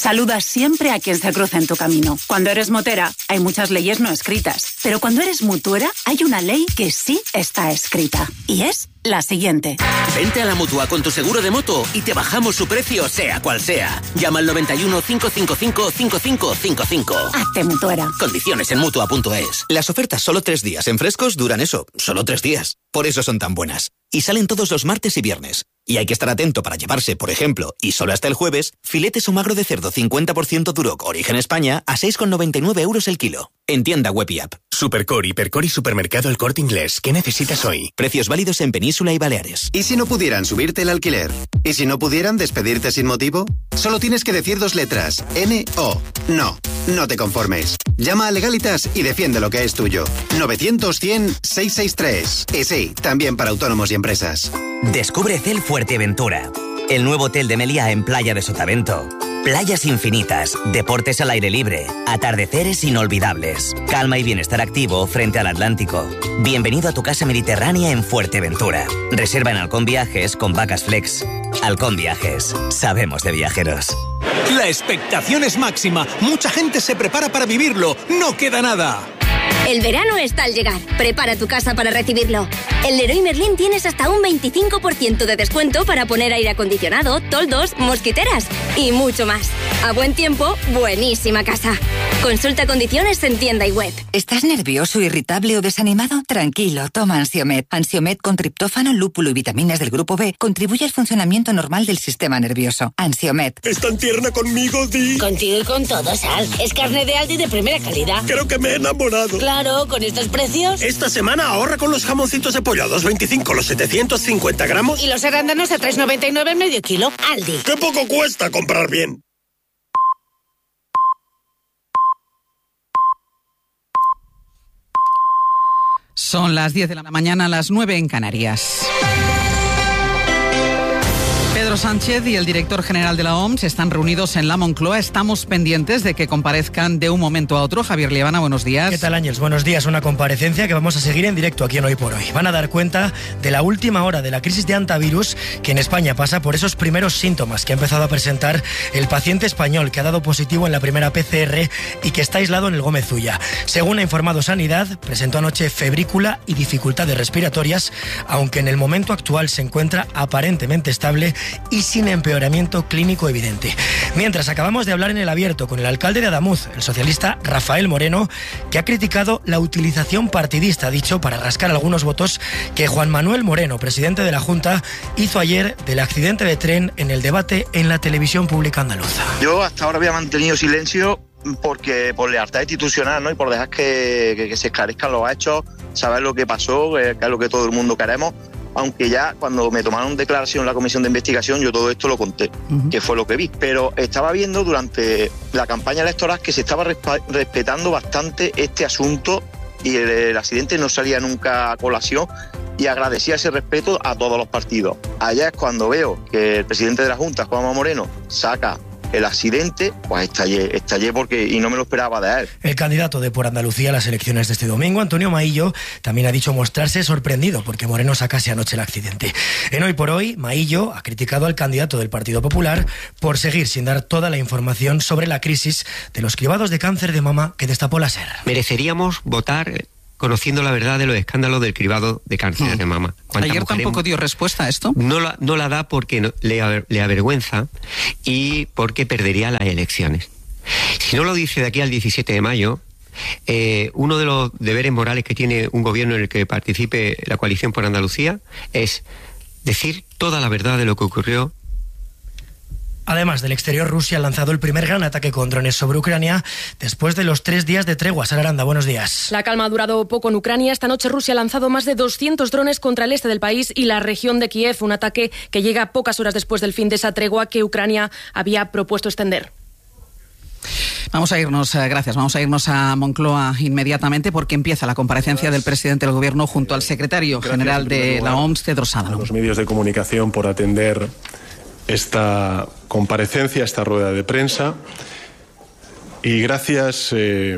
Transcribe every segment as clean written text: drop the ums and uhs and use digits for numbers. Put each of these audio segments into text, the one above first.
Saluda siempre a quien se cruce en tu camino. Cuando eres motera, hay muchas leyes no escritas. Pero cuando eres mutuera, hay una ley que sí está escrita. Y es la siguiente. Vente a la Mutua con tu seguro de moto y te bajamos su precio sea cual sea. Llama al 91 555 5555. Hazte mutuera. Condiciones en Mutua.es. Las ofertas solo 3 días en Frescos duran eso, solo 3 días. Por eso son tan buenas. Y salen todos los martes y viernes. Y hay que estar atento para llevarse, por ejemplo, y solo hasta el jueves, filetes o magro de cerdo 50% Duroc Origen España a 6,99 euros el kilo. En tienda web y app. Supercore, Hipercore y Supermercado El Corte Inglés. ¿Qué necesitas hoy? Precios válidos en Península y Baleares. ¿Y si no pudieran subirte el alquiler? ¿Y si no pudieran despedirte sin motivo? Solo tienes que decir 2 letras. N-O. No. No te conformes. Llama a Legalitas y defiende lo que es tuyo. 900-100-663. Y sí, también para autónomos y empresas. Descubre Cel Fuerteventura, el nuevo hotel de Meliá en Playa de Sotavento. Playas infinitas, deportes al aire libre, atardeceres inolvidables, calma y bienestar activo frente al Atlántico. Bienvenido a tu casa mediterránea en Fuerteventura. Reserva en Halcón Viajes con Vacas Flex. Halcón Viajes, sabemos de viajeros. La expectación es máxima. Mucha gente se prepara para vivirlo. No queda nada. El verano está al llegar. Prepara tu casa para recibirlo. En Leroy Merlin tienes hasta un 25% de descuento para poner aire acondicionado, toldos, mosquiteras y mucho más. A buen tiempo, buenísima casa. Consulta condiciones en tienda y web. ¿Estás nervioso, irritable o desanimado? Tranquilo, toma Ansiomed. Ansiomed con triptófano, lúpulo y vitaminas del grupo B contribuye al funcionamiento normal del sistema nervioso. Ansiomed. ¿Es tan tierna conmigo, Di? Contigo y con todo, Sal. Es carne de Aldi de primera calidad. Creo que me he enamorado. Claro, con estos precios. Esta semana ahorra con los jamoncitos de pollo a 2,25 los 750 gramos. Y los arándanos a 3,99 el medio kilo. Aldi. ¡Qué poco cuesta comprar bien! Son las 10 de la mañana, las 9 en Canarias. Pedro Sánchez y el director general de la OMS están reunidos en la Moncloa. Estamos pendientes de que comparezcan de un momento a otro. Javier Liebana, buenos días. ¿Qué tal, Ángels? Buenos días. Una comparecencia que vamos a seguir en directo aquí en Hoy por Hoy. Van a dar cuenta de la última hora de la crisis de antivirus que en España pasa por esos primeros síntomas que ha empezado a presentar el paciente español que ha dado positivo en la primera PCR y que está aislado en el Gómez Ulla. Según ha informado Sanidad, presentó anoche febrícula y dificultades respiratorias, aunque en el momento actual se encuentra aparentemente estable y sin empeoramiento clínico evidente. Mientras, acabamos de hablar en el abierto con el alcalde de Adamuz, el socialista Rafael Moreno, que ha criticado la utilización partidista, ha dicho, para rascar algunos votos que Juan Manuel Moreno, presidente de la Junta, hizo ayer del accidente de tren en el debate en la televisión pública andaluza. Yo hasta ahora había mantenido silencio porque por lealtad institucional, ¿no? Y por dejar que se esclarezcan los hechos, saber lo que pasó, que es lo que todo el mundo queremos. Aunque ya cuando me tomaron declaración en la comisión de investigación, yo todo esto lo conté, que fue lo que vi. Pero estaba viendo durante la campaña electoral que se estaba respetando bastante este asunto y el accidente no salía nunca a colación, y agradecía ese respeto a todos los partidos. Allá es cuando veo que el presidente de la Junta, Juanma Moreno, saca el accidente, pues estallé porque y no me lo esperaba de él. El candidato de Por Andalucía a las elecciones de este domingo, Antonio Maillo, también ha dicho mostrarse sorprendido porque Moreno sacase anoche el accidente. En Hoy por Hoy, Maillo ha criticado al candidato del Partido Popular por seguir sin dar toda la información sobre la crisis de los cribados de cáncer de mama que destapó la SER. Mereceríamos votar conociendo la verdad de los escándalos del cribado de cáncer de mama. Ayer tampoco dio respuesta a esto. No la da porque le avergüenza y porque perdería las elecciones. Si no lo dice de aquí al 17 de mayo, uno de los deberes morales que tiene un gobierno en el que participe la coalición por Andalucía es decir toda la verdad de lo que ocurrió. Además, del exterior, Rusia ha lanzado el primer gran ataque con drones sobre Ucrania después de los 3 días de tregua. Sara Aranda, buenos días. La calma ha durado poco en Ucrania. Esta noche Rusia ha lanzado más de 200 drones contra el este del país y la región de Kiev, un ataque que llega pocas horas después del fin de esa tregua que Ucrania había propuesto extender. Vamos a irnos a Moncloa inmediatamente porque empieza la comparecencia del presidente del Gobierno junto al secretario general de la OMS, Tedros Adhanom. A los medios de comunicación por atender esta comparecencia, esta rueda de prensa, y gracias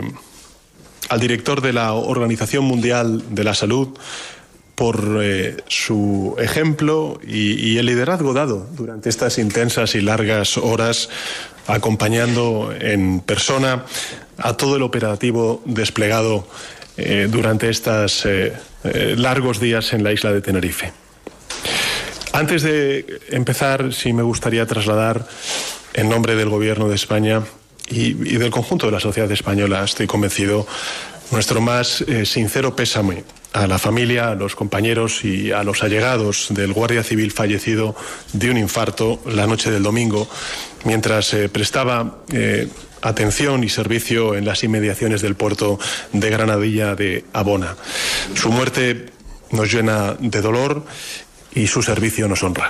al director de la Organización Mundial de la Salud por su ejemplo y el liderazgo dado durante estas intensas y largas horas acompañando en persona a todo el operativo desplegado durante estos largos días en la isla de Tenerife. Antes de empezar, sí me gustaría trasladar, en nombre del Gobierno de España y del conjunto de la sociedad española, estoy convencido, nuestro más sincero pésame a la familia, a los compañeros y a los allegados del guardia civil fallecido de un infarto la noche del domingo, mientras prestaba atención y servicio en las inmediaciones del puerto de Granadilla de Abona. Su muerte nos llena de dolor y su servicio nos honra.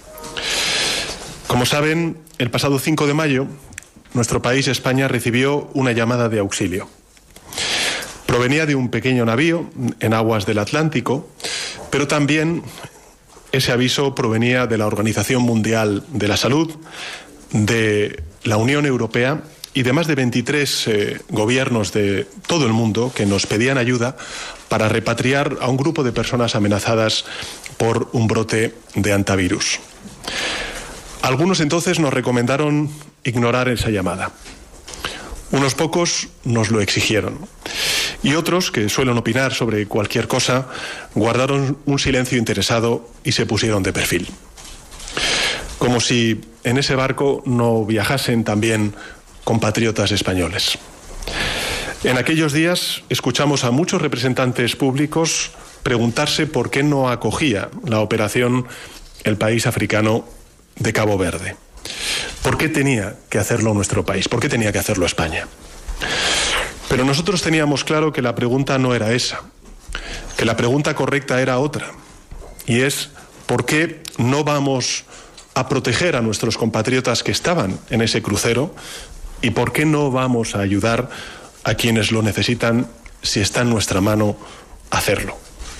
Como saben, el pasado 5 de mayo, nuestro país, España, recibió una llamada de auxilio. Provenía de un pequeño navío en aguas del Atlántico, pero también ese aviso provenía de la Organización Mundial de la Salud, de la Unión Europea y de más de 23 gobiernos de todo el mundo que nos pedían ayuda para repatriar a un grupo de personas amenazadas por un brote de hantavirus. Algunos entonces nos recomendaron ignorar esa llamada. Unos pocos nos lo exigieron. Y otros, que suelen opinar sobre cualquier cosa, guardaron un silencio interesado y se pusieron de perfil. Como si en ese barco no viajasen también compatriotas españoles. En aquellos días escuchamos a muchos representantes públicos preguntarse por qué no acogía la operación el país africano de Cabo Verde. ¿Por qué tenía que hacerlo nuestro país? ¿Por qué tenía que hacerlo España? Pero nosotros teníamos claro que la pregunta no era esa, que la pregunta correcta era otra, y es ¿por qué no vamos a proteger a nuestros compatriotas que estaban en ese crucero y por qué no vamos a ayudar a quienes lo necesitan si está en nuestra mano hacerlo?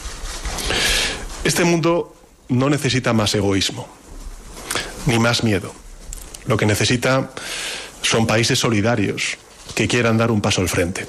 Este mundo no necesita más egoísmo, ni más miedo. Lo que necesita son países solidarios que quieran dar un paso al frente.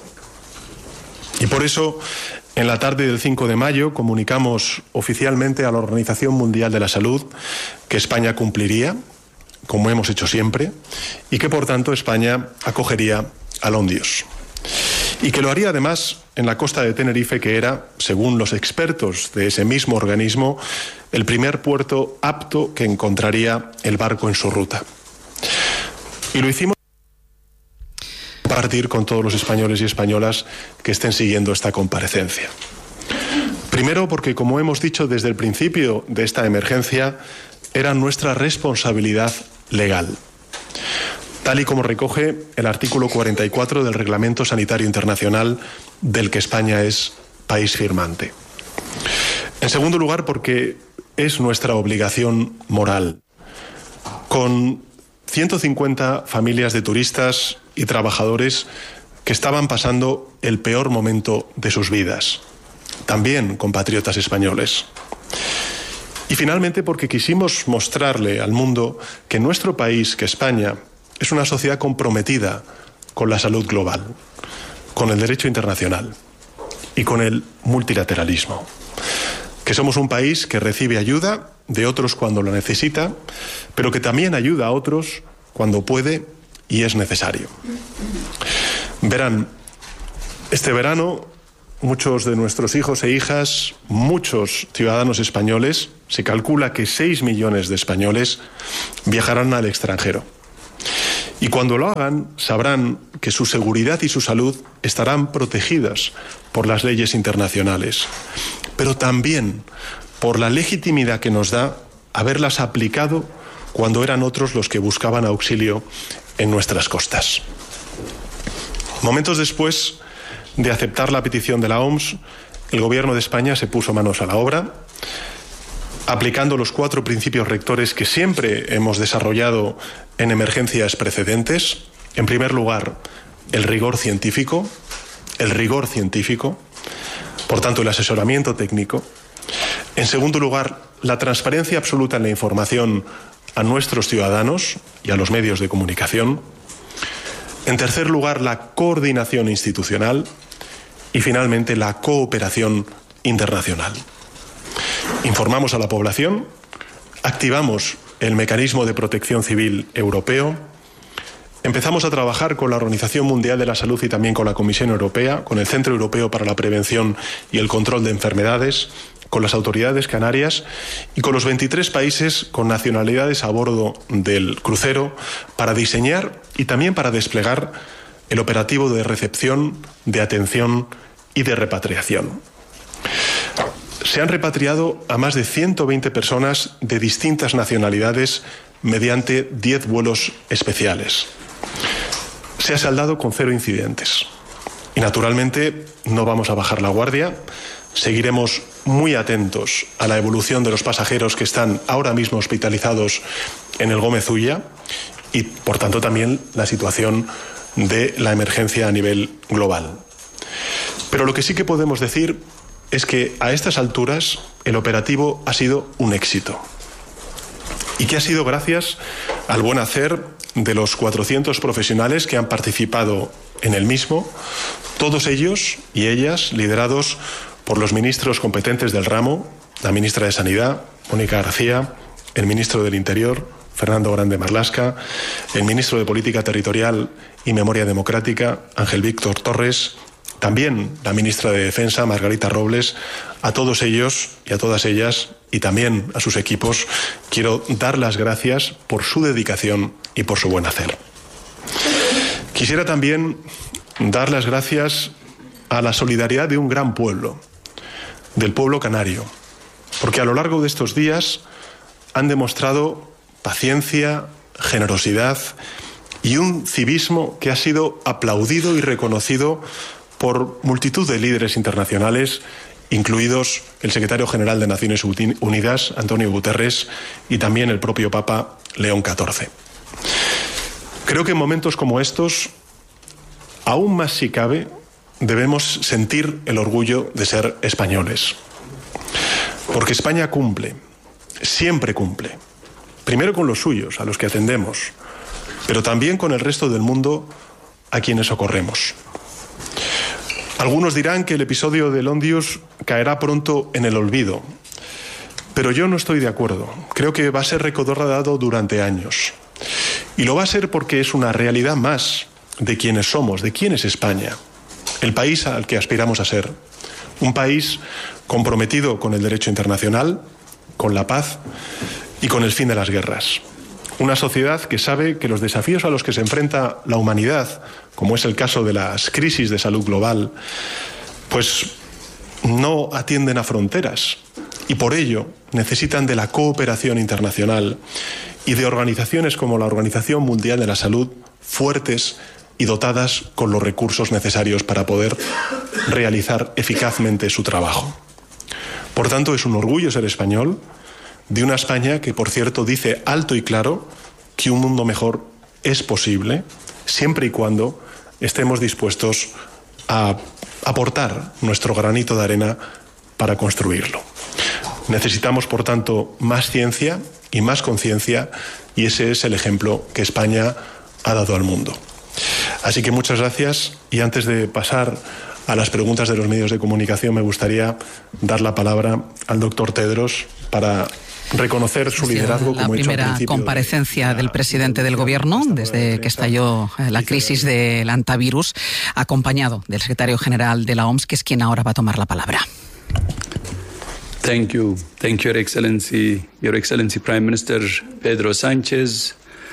Y por eso, en la tarde del 5 de mayo, comunicamos oficialmente a la Organización Mundial de la Salud que España cumpliría, como hemos hecho siempre, y que por tanto España acogería al Ondios. Y que lo haría además en la costa de Tenerife, que era, según los expertos de ese mismo organismo, el primer puerto apto que encontraría el barco en su ruta. Y lo hicimos compartir con todos los españoles y españolas que estén siguiendo esta comparecencia. Primero, porque, como hemos dicho desde el principio de esta emergencia, era nuestra responsabilidad legal, tal y como recoge el artículo 44 del Reglamento Sanitario Internacional, del que España es país firmante. En segundo lugar, porque es nuestra obligación moral. Con 150 familias de turistas y trabajadores que estaban pasando el peor momento de sus vidas, también compatriotas españoles. Y finalmente porque quisimos mostrarle al mundo que nuestro país, que España, es una sociedad comprometida con la salud global, con el derecho internacional y con el multilateralismo. Que somos un país que recibe ayuda de otros cuando lo necesita, pero que también ayuda a otros cuando puede y es necesario. Verán, este verano muchos de nuestros hijos e hijas, muchos ciudadanos españoles, se calcula que 6 millones de españoles viajarán al extranjero. Y cuando lo hagan, sabrán que su seguridad y su salud estarán protegidas por las leyes internacionales, pero también por la legitimidad que nos da haberlas aplicado cuando eran otros los que buscaban auxilio en nuestras costas. Momentos después de aceptar la petición de la OMS, el Gobierno de España se puso manos a la obra, aplicando los 4 principios rectores que siempre hemos desarrollado en emergencias precedentes. En primer lugar, el rigor científico, por tanto el asesoramiento técnico. En segundo lugar, la transparencia absoluta en la información a nuestros ciudadanos y a los medios de comunicación. En tercer lugar, la coordinación institucional y finalmente la cooperación internacional. Informamos a la población, activamos el mecanismo de protección civil europeo, Empezamos a trabajar con la Organización Mundial de la Salud y también con la Comisión Europea, con el Centro Europeo para la Prevención y el Control de Enfermedades, con las autoridades canarias y con los 23 países con nacionalidades a bordo del crucero para diseñar y también para desplegar el operativo de recepción, de atención y de repatriación. Se han repatriado a más de 120 personas de distintas nacionalidades mediante 10 vuelos especiales. Se ha saldado con 0 incidentes. Y naturalmente no vamos a bajar la guardia. Seguiremos muy atentos a la evolución de los pasajeros que están ahora mismo hospitalizados en el Gómez Ulla y, por tanto, también la situación de la emergencia a nivel global. Pero lo que sí que podemos decir es que a estas alturas el operativo ha sido un éxito y que ha sido gracias al buen hacer de los 400 profesionales que han participado en el mismo, todos ellos y ellas liderados por los ministros competentes del ramo, la ministra de Sanidad, Mónica García, el ministro del Interior, Fernando Grande Marlaska, el ministro de Política Territorial y Memoria Democrática, Ángel Víctor Torres, también la ministra de Defensa, Margarita Robles. A todos ellos y a todas ellas, y también a sus equipos, quiero dar las gracias por su dedicación y por su buen hacer. Quisiera también dar las gracias a la solidaridad de un gran pueblo, del pueblo canario, porque a lo largo de estos días han demostrado paciencia, generosidad y un civismo que ha sido aplaudido y reconocido por multitud de líderes internacionales, incluidos el secretario general de Naciones Unidas, Antonio Guterres, y también el propio Papa León XIV. Creo que en momentos como estos, aún más si cabe, debemos sentir el orgullo de ser españoles. Porque España cumple, siempre cumple. Primero con los suyos, a los que atendemos, pero también con el resto del mundo a quienes socorremos. Algunos dirán que el episodio de Ondius caerá pronto en el olvido, pero yo no estoy de acuerdo. Creo que va a ser recordado durante años. Y lo va a ser porque es una realidad más de quiénes somos, de quién es España, el país al que aspiramos a ser. Un país comprometido con el derecho internacional, con la paz y con el fin de las guerras. Una sociedad que sabe que los desafíos a los que se enfrenta la humanidad, como es el caso de las crisis de salud global, pues no atienden a fronteras y por ello necesitan de la cooperación internacional y de organizaciones como la Organización Mundial de la Salud fuertes y dotadas con los recursos necesarios para poder realizar eficazmente su trabajo. Por tanto, es un orgullo ser español, de una España que, por cierto, dice alto y claro que un mundo mejor es posible, siempre y cuando estemos dispuestos a aportar nuestro granito de arena para construirlo. Necesitamos, por tanto, más ciencia y más conciencia, y ese es el ejemplo que España ha dado al mundo. Así que muchas gracias, y antes de pasar a las preguntas de los medios de comunicación, me gustaría dar la palabra al doctor Tedros para reconocer su liderazgo, como he dicho al principio. La primera comparecencia del presidente del Gobierno desde que estalló la crisis del antivirus, acompañado del secretario general de la OMS, que es quien ahora va a tomar la palabra. Thank you, Your Excellency Prime Minister Pedro Sánchez.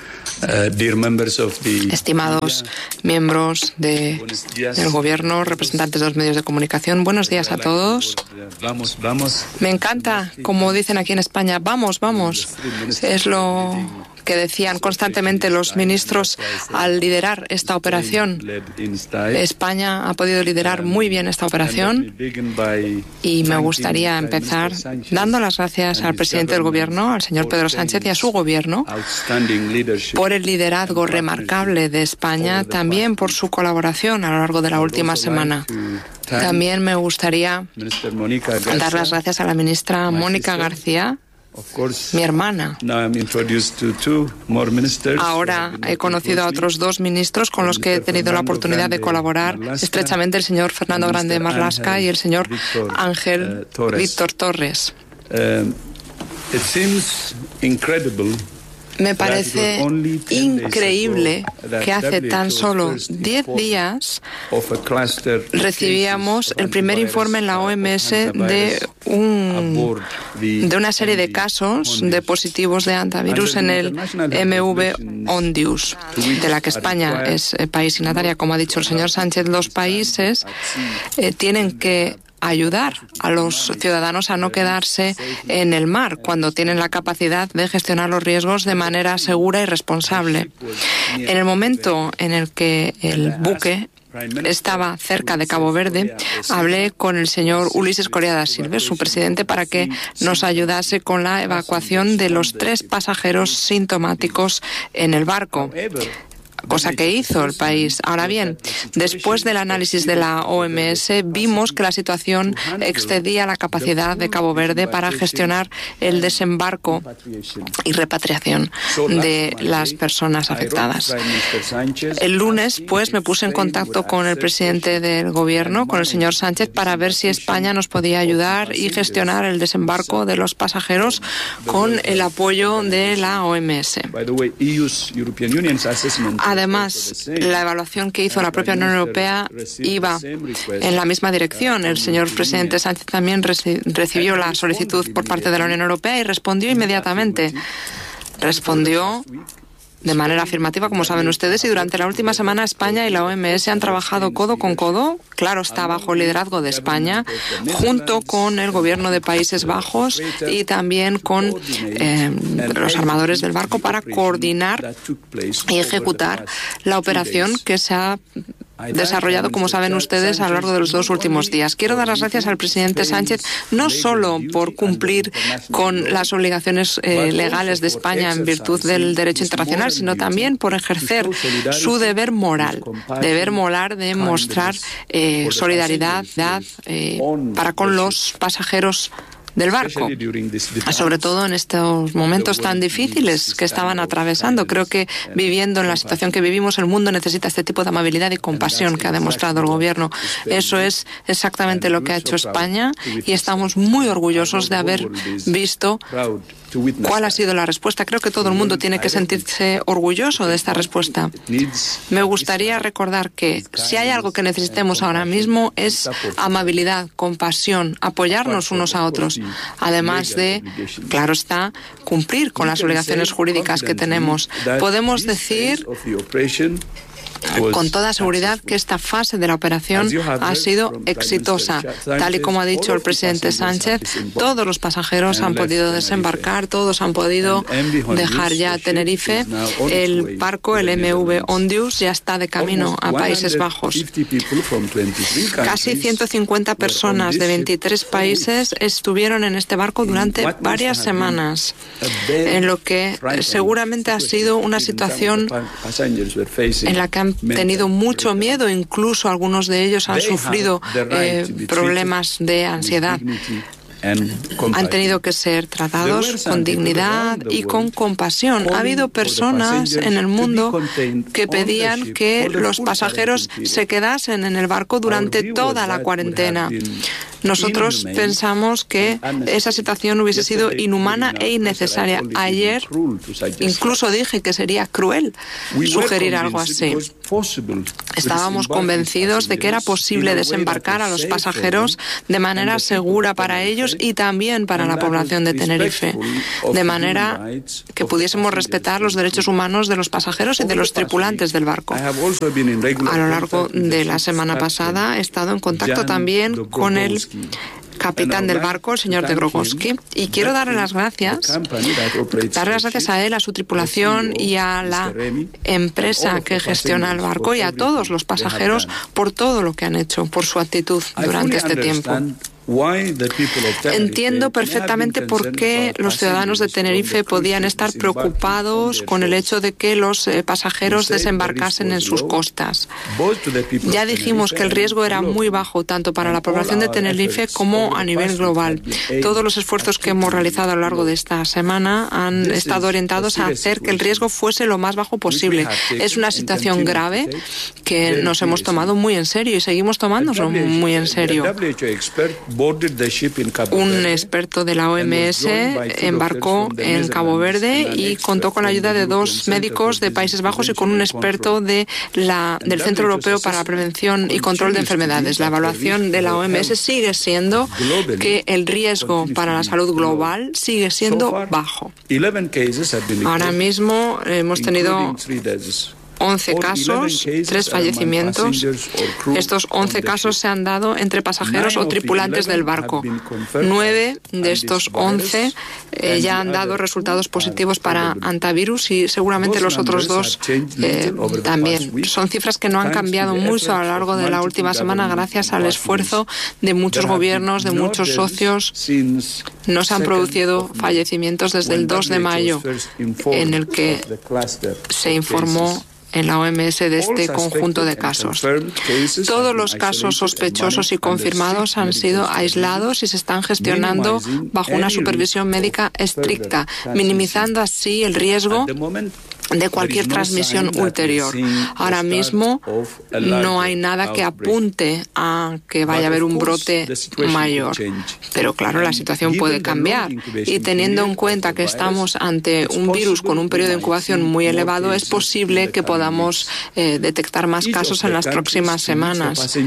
Estimados miembros del Gobierno, representantes de los medios de comunicación, buenos días a todos. Me encanta, como dicen aquí en España, vamos, vamos. Es lo que decían constantemente los ministros al liderar esta operación. España ha podido liderar muy bien esta operación y me gustaría empezar dando las gracias al presidente del Gobierno, al señor Pedro Sánchez, y a su Gobierno por el liderazgo remarcable de España, también por su colaboración a lo largo de la última semana. También me gustaría dar las gracias a la ministra Mónica García, mi hermana. Ahora he conocido a otros dos ministros con los que he tenido la oportunidad de colaborar estrechamente, el señor Fernando Grande Marlaska y el señor Ángel Víctor Torres. Me parece increíble que hace tan solo 10 días recibíamos el primer informe en la OMS de una serie de casos de positivos de hantavirus en el MV Ondius, de la que España es país signataria. Como ha dicho el señor Sánchez, los países tienen que ayudar a los ciudadanos a no quedarse en el mar cuando tienen la capacidad de gestionar los riesgos de manera segura y responsable. En el momento en el que el buque estaba cerca de Cabo Verde, hablé con el señor Ulises Coria da Silva, su presidente, para que nos ayudase con la evacuación de los 3 pasajeros sintomáticos en el barco, cosa que hizo el país. Ahora bien, después del análisis de la OMS, vimos que la situación excedía la capacidad de Cabo Verde para gestionar el desembarco y repatriación de las personas afectadas. El lunes, pues, me puse en contacto con el presidente del gobierno, con el señor Sánchez, para ver si España nos podía ayudar y gestionar el desembarco de los pasajeros con el apoyo de la OMS. Además, la evaluación que hizo la propia Unión Europea iba en la misma dirección. El señor presidente Sánchez también recibió la solicitud por parte de la Unión Europea y respondió inmediatamente. Respondió de manera afirmativa, como saben ustedes, y durante la última semana España y la OMS han trabajado codo con codo, claro está, bajo el liderazgo de España, junto con el gobierno de Países Bajos y también con los armadores del barco para coordinar y ejecutar la operación que se ha desarrollado, como saben ustedes, a lo largo de los 2 últimos días. Quiero dar las gracias al presidente Sánchez no solo por cumplir con las obligaciones legales de España en virtud del derecho internacional, sino también por ejercer su deber moral de mostrar solidaridad para con los pasajeros del barco, sobre todo en estos momentos tan difíciles que estaban atravesando. Creo que viviendo en la situación que vivimos, el mundo necesita este tipo de amabilidad y compasión que ha demostrado el gobierno. Eso es exactamente lo que ha hecho España y estamos muy orgullosos de haber visto cuál ha sido la respuesta. Creo que todo el mundo tiene que sentirse orgulloso de esta respuesta. Me gustaría recordar que si hay algo que necesitemos ahora mismo es amabilidad, compasión, apoyarnos unos a otros, además de, claro está, cumplir con las obligaciones jurídicas que tenemos. Podemos decir con toda seguridad que esta fase de la operación ha sido exitosa. Tal y como ha dicho el presidente Sánchez, todos los pasajeros han podido desembarcar, todos han podido dejar ya Tenerife. El barco, el MV Ondius, ya está de camino a Países Bajos. Casi 150 personas de 23 países estuvieron en este barco durante varias semanas, en lo que seguramente ha sido una situación en la que han tenido mucho miedo, incluso algunos de ellos han sufrido problemas de ansiedad. Han tenido que ser tratados con dignidad y con compasión. Ha habido personas en el mundo que pedían que los pasajeros se quedasen en el barco durante toda la cuarentena. Nosotros pensamos que esa situación hubiese sido inhumana e innecesaria. Ayer incluso dije que sería cruel sugerir algo así. Estábamos convencidos de que era posible desembarcar a los pasajeros de manera segura para ellos y también para la población de Tenerife, de manera que pudiésemos respetar los derechos humanos de los pasajeros y de los tripulantes del barco. A lo largo de la semana pasada he estado en contacto también con el capitán del barco, el señor de Grogoski, y quiero darle las gracias a él, a su tripulación y a la empresa que gestiona el barco y a todos los pasajeros por todo lo que han hecho, por su actitud durante este tiempo. Entiendo perfectamente por qué los ciudadanos de Tenerife podían estar preocupados con el hecho de que los pasajeros desembarcasen en sus costas. Ya dijimos que el riesgo era muy bajo tanto para la población de Tenerife como a nivel global. Todos los esfuerzos que hemos realizado a lo largo de esta semana han estado orientados a hacer que el riesgo fuese lo más bajo posible. Es una situación grave que nos hemos tomado muy en serio y seguimos tomándonos muy en serio. Un experto de la OMS embarcó en Cabo Verde y contó con la ayuda de 2 médicos de Países Bajos y con un experto del Centro Europeo para la Prevención y Control de Enfermedades. La evaluación de la OMS sigue siendo que el riesgo para la salud global sigue siendo bajo. Ahora mismo hemos tenido 11 casos, 3 fallecimientos. Estos 11 casos se han dado entre pasajeros o tripulantes del barco. 9 de estos 11 ya han dado resultados positivos para antivirus y seguramente los otros 2 también. Son cifras que no han cambiado mucho a lo largo de la última semana gracias al esfuerzo de muchos gobiernos, de muchos socios. No se han producido fallecimientos desde el 2 de mayo, en el que se informó en la OMS de este conjunto de casos. Todos los casos sospechosos y confirmados han sido aislados y se están gestionando bajo una supervisión médica estricta, minimizando así el riesgo de cualquier transmisión ulterior. Ahora mismo no hay nada que apunte a que vaya a haber un brote mayor. Pero claro, la situación puede cambiar. Y teniendo en cuenta que estamos ante un virus con un periodo de incubación muy elevado, es posible que podamos detectar más casos en las próximas semanas.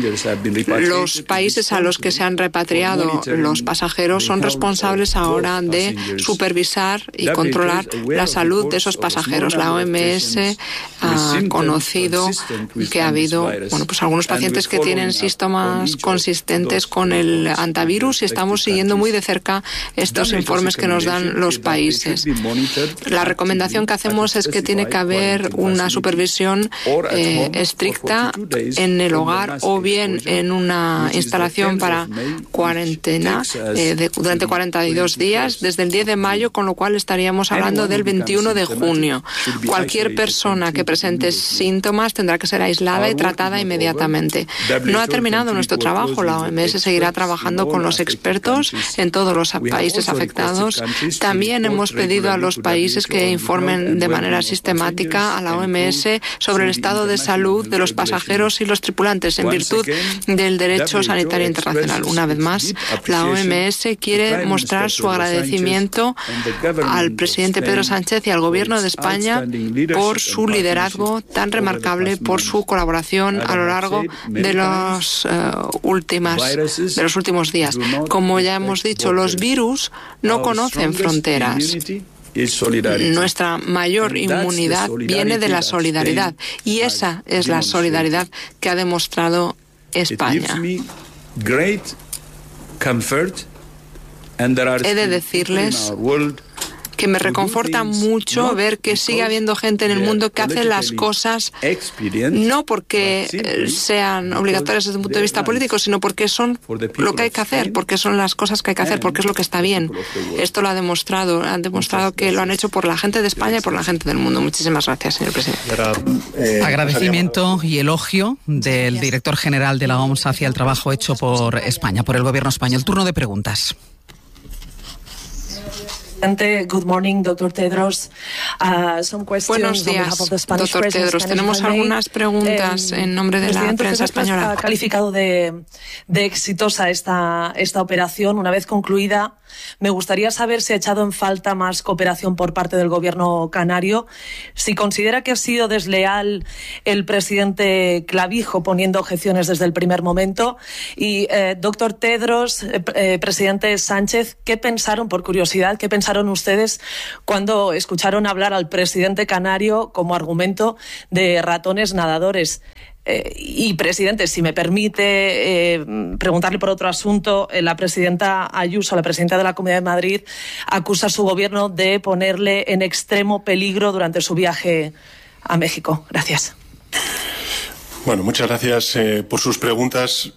Los países a los que se han repatriado los pasajeros son responsables ahora de supervisar y controlar la salud de esos pasajeros. La OMS ha conocido que ha habido algunos pacientes que tienen síntomas consistentes con el antivirus y estamos siguiendo muy de cerca estos informes que nos dan los países. La recomendación que hacemos es que tiene que haber una supervisión estricta en el hogar o bien en una instalación para cuarentena durante 42 días desde el 10 de mayo, con lo cual estaríamos hablando del 21 de junio. Cualquier persona que presente síntomas tendrá que ser aislada y tratada inmediatamente. No ha terminado nuestro trabajo. La OMS seguirá trabajando con los expertos en todos los países afectados. También hemos pedido a los países que informen de manera sistemática a la OMS sobre el estado de salud de los pasajeros y los tripulantes en virtud del derecho sanitario internacional. Una vez más, la OMS quiere mostrar su agradecimiento al presidente Pedro Sánchez y al Gobierno de España por su liderazgo tan remarcable, por su colaboración a lo largo de los últimos días. Como ya hemos dicho, los virus no conocen fronteras. Nuestra mayor inmunidad viene de la solidaridad y esa es la solidaridad que ha demostrado España. He de decirles que me reconforta mucho ver que sigue habiendo gente en el mundo que hace las cosas no porque sean obligatorias desde un punto de vista político, sino porque son lo que hay que hacer, porque son las cosas que hay que hacer, porque es lo que está bien. Esto lo han demostrado que lo han hecho por la gente de España y por la gente del mundo. Muchísimas gracias, señor presidente. Agradecimiento y elogio del director general de la OMS hacia el trabajo hecho por España, por el gobierno español. Turno de preguntas. Good morning, Dr. Tedros. Buenos días, doctor Tedros. Tenemos algunas preguntas en nombre de la prensa española. Ha calificado de exitosa esta operación. Una vez concluida, me gustaría saber si ha echado en falta más cooperación por parte del gobierno canario, si considera que ha sido desleal el presidente Clavijo poniendo objeciones desde el primer momento. Y, doctor Tedros, presidente Sánchez, ¿qué pensaron, por curiosidad, qué pensaron ustedes cuando escucharon hablar al presidente canario como argumento de ratones nadadores? Y, presidente, si me permite preguntarle por otro asunto, la presidenta Ayuso, la presidenta de la Comunidad de Madrid, acusa a su gobierno de ponerle en extremo peligro durante su viaje a México. Gracias. Bueno, muchas gracias por sus preguntas.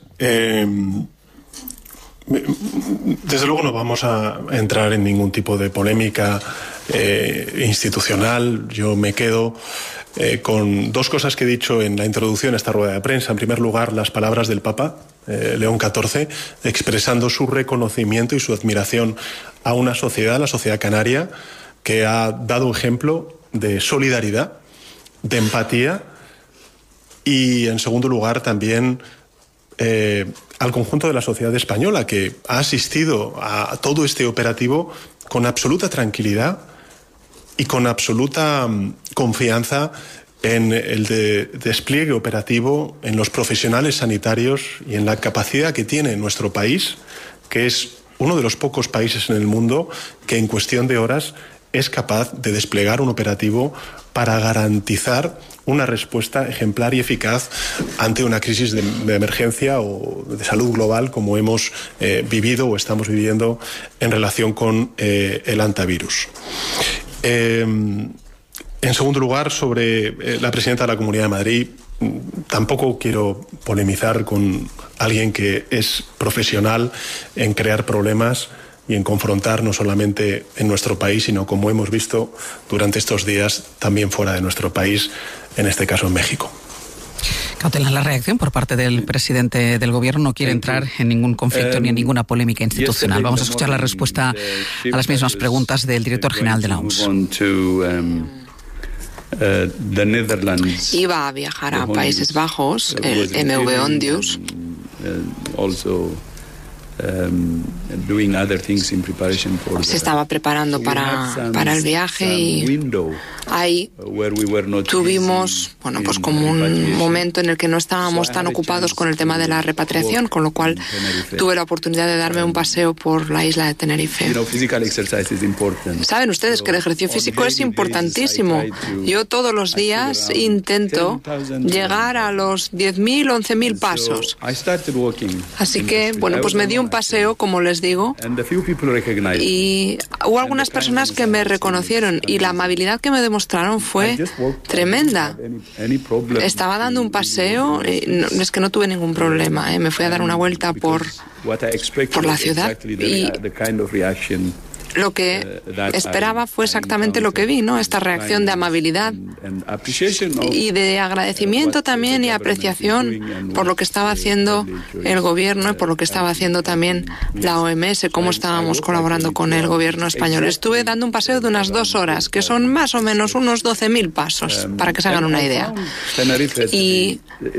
Desde luego no vamos a entrar en ningún tipo de polémica institucional. Yo me quedo con 2 cosas que he dicho en la introducción a esta rueda de prensa. En primer lugar, las palabras del Papa León XIV, expresando su reconocimiento y su admiración a una sociedad, la sociedad canaria, que ha dado ejemplo de solidaridad, de empatía y, en segundo lugar, también al conjunto de la sociedad española, que ha asistido a todo este operativo con absoluta tranquilidad y con absoluta confianza en el despliegue operativo, en los profesionales sanitarios y en la capacidad que tiene nuestro país, que es uno de los pocos países en el mundo que en cuestión de horas es capaz de desplegar un operativo para garantizar una respuesta ejemplar y eficaz ante una crisis de emergencia o de salud global como hemos vivido o estamos viviendo en relación con el hantavirus. En segundo lugar, sobre la presidenta de la Comunidad de Madrid, tampoco quiero polemizar con alguien que es profesional en crear problemas y en confrontar no solamente en nuestro país, sino, como hemos visto durante estos días, también fuera de nuestro país, en este caso en México. Cautela en la reacción por parte del presidente del Gobierno. No quiere entrar en ningún conflicto ni en ninguna polémica institucional. Vamos a escuchar la respuesta a las mismas preguntas del director general de la OMS. Iba a viajar a Países Bajos, el MV Ondius, se estaba preparando para el viaje y ahí tuvimos, pues como un momento en el que no estábamos tan ocupados con el tema de la repatriación, con lo cual tuve la oportunidad de darme un paseo por la isla de Tenerife. Saben ustedes que el ejercicio físico es importantísimo. Yo todos los días intento llegar a los 10.000, 11.000 pasos. Así que, pues me di un paseo, como les digo, y hubo algunas personas que me reconocieron y la amabilidad que me demostraron fue tremenda. Estaba dando un paseo y es que no tuve ningún problema. Me fui a dar una vuelta por la ciudad y lo que esperaba fue exactamente lo que vi, ¿no? Esta reacción de amabilidad y de agradecimiento también y apreciación por lo que estaba haciendo el gobierno y por lo que estaba haciendo también la OMS, cómo estábamos colaborando con el gobierno español. Estuve dando un paseo de unas 2 horas, que son más o menos unos 12.000 pasos, para que se hagan una idea. Y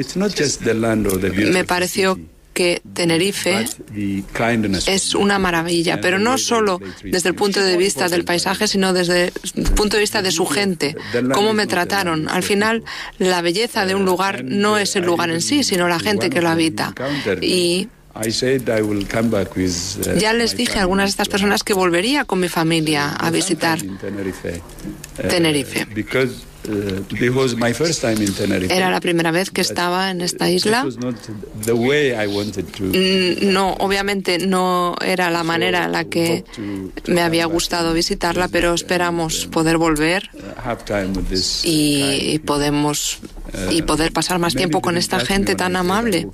me pareció que Tenerife es una maravilla, pero no solo desde el punto de vista del paisaje, sino desde el punto de vista de su gente, cómo me trataron. Al final, la belleza de un lugar no es el lugar en sí, sino la gente que lo habita. Y ya les dije a algunas de estas personas que volvería con mi familia a visitar Tenerife. Era la primera vez que estaba en esta isla. No, obviamente no era la manera en la que me había gustado visitarla, pero esperamos poder volver y poder pasar más tiempo con esta gente tan amable.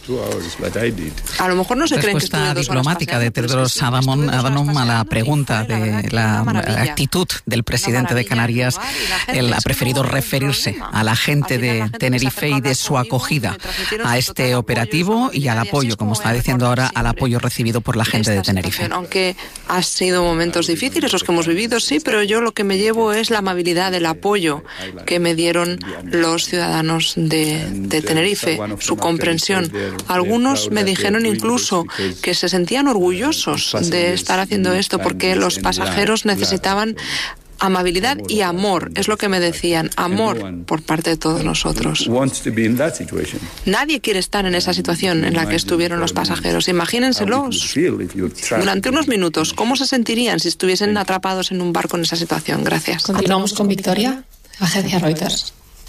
A lo mejor no se creen que estuve 2 horas diplomática de Tedros Adhanom a la pregunta de la actitud del presidente de Canarias. Él ha preferido referirse a la gente de Tenerife y de su acogida a este operativo y al apoyo, como está diciendo ahora, al apoyo recibido por la gente de Tenerife. Aunque ha sido momentos difíciles los que hemos vivido, sí, pero yo lo que me llevo es la amabilidad, el apoyo que me dieron los ciudadanos de Tenerife, su comprensión. Algunos me dijeron incluso que se sentían orgullosos de estar haciendo esto porque los pasajeros necesitaban amabilidad y amor, es lo que me decían, amor por parte de todos nosotros. Nadie quiere estar en esa situación en la que estuvieron los pasajeros. Imagínenselos durante unos minutos, ¿cómo se sentirían si estuviesen atrapados en un barco en esa situación? Gracias. Continuamos con Victoria, agencia Reuters.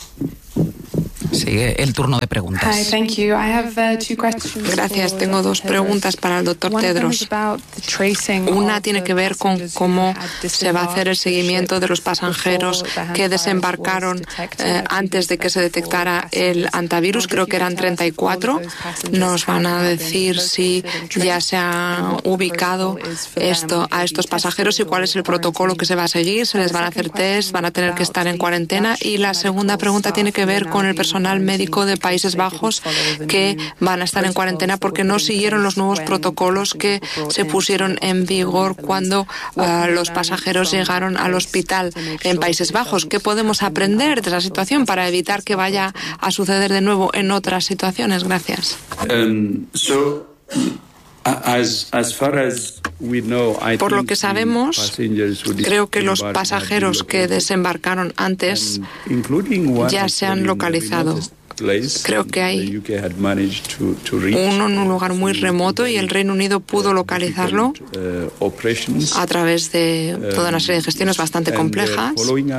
Sigue el turno de preguntas. Gracias. Tengo 2 preguntas para el doctor Tedros. Una tiene que ver con cómo se va a hacer el seguimiento de los pasajeros que desembarcaron antes de que se detectara el hantavirus. Creo que eran 34. Nos van a decir si ya se ha ubicado a estos pasajeros y cuál es el protocolo que se va a seguir. Se les van a hacer test, van a tener que estar en cuarentena. Y la segunda pregunta tiene que ver con el personal médico de Países Bajos que van a estar en cuarentena porque no siguieron los nuevos protocolos que se pusieron en vigor cuando los pasajeros llegaron al hospital en Países Bajos. ¿Qué podemos aprender de esa situación para evitar que vaya a suceder de nuevo en otras situaciones? Gracias. Por lo que sabemos, creo que los pasajeros que desembarcaron antes ya se han localizado. Creo que hay uno en un lugar muy remoto y el Reino Unido pudo localizarlo a través de toda una serie de gestiones bastante complejas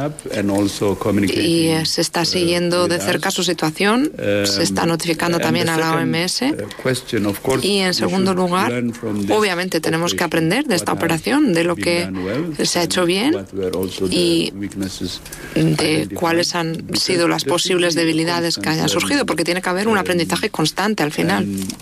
y se está siguiendo de cerca su situación, se está notificando también a la OMS y en segundo lugar, obviamente tenemos que aprender de esta operación, de lo que se ha hecho bien y de cuáles han sido las posibles debilidades que hayan surgido, porque tiene que haber un aprendizaje constante al final.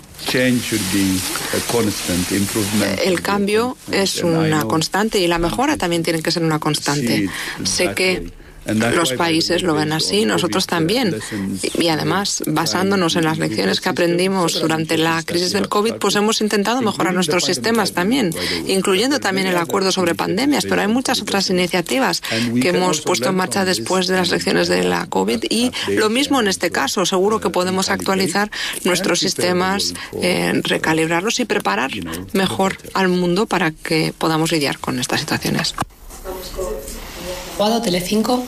El cambio es una constante y la mejora también tiene que ser una constante. Sé que los países lo ven así, nosotros también. Y además, basándonos en las lecciones que aprendimos durante la crisis del COVID, pues hemos intentado mejorar nuestros sistemas también, incluyendo también el acuerdo sobre pandemias, pero hay muchas otras iniciativas que hemos puesto en marcha después de las lecciones de la COVID y lo mismo en este caso. Seguro que podemos actualizar nuestros sistemas, recalibrarlos y preparar mejor al mundo para que podamos lidiar con estas situaciones. Telecinco.